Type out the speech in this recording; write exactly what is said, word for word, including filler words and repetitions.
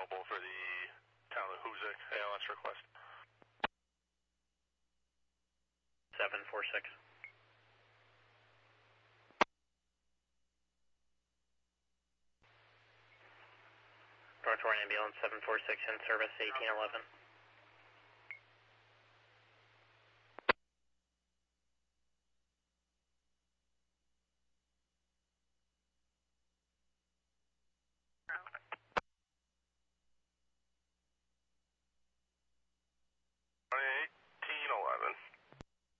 available for the town of Hoosick A L S request. seven four six. Northward Ambulance seven four six in service eighteen eleven. eighteen eleven.